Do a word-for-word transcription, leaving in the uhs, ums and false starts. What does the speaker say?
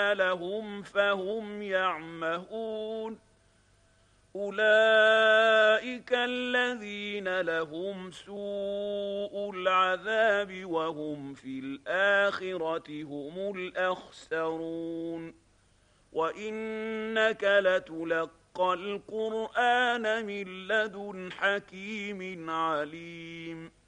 لهم فهم يعمهون أولئك الذين لهم سوء العذاب وهم في الآخرة هم الأخسرون وإنك لتلقى القرآن من لدن حكيم عليم